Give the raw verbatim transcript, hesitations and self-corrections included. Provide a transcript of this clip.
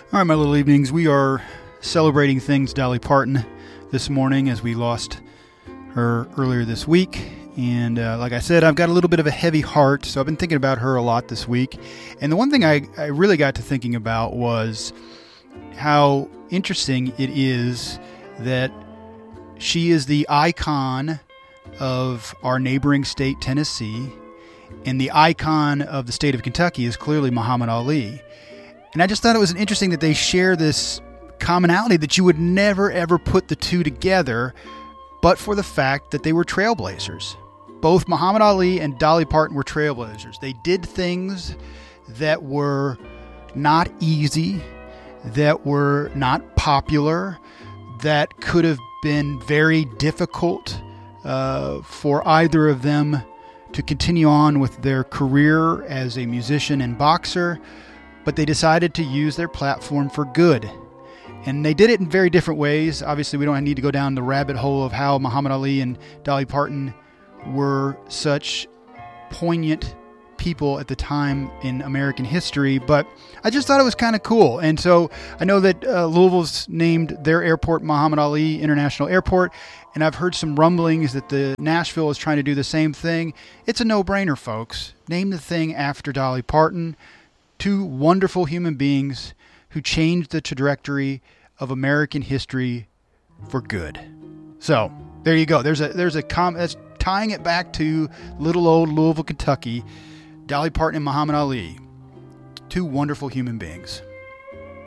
All right, my little evenings, we are celebrating things Dolly Parton this morning as we lost her earlier this week. And uh, like I said, I've got a little bit of a heavy heart, so I've been thinking about her a lot this week. And the one thing I, I really got to thinking about was how interesting it is that she is the icon of our neighboring state, Tennessee, and the icon of the state of Kentucky is clearly Muhammad Ali. And I just thought it was interesting that they share this commonality that you would never, ever put the two together, but for the fact that they were trailblazers. Both Muhammad Ali and Dolly Parton were trailblazers. They did things that were not easy, that were not popular, that could have been very difficult uh, for either of them to continue on with their career as a musician and boxer. But they decided to use their platform for good. And they did it in very different ways. Obviously, we don't need to go down the rabbit hole of how Muhammad Ali and Dolly Parton were such poignant people at the time in American history, but I just thought it was kind of cool. And so I know that uh, Louisville's named their airport Muhammad Ali International Airport, and I've heard some rumblings that the Nashville is trying to do the same thing. It's a no-brainer, folks. Name the thing after Dolly Parton. Two wonderful human beings who changed the trajectory of American history for good. So there you go. There's a there's a com that's tying it back to little old Louisville, Kentucky. Dolly Parton and Muhammad Ali, two wonderful human beings.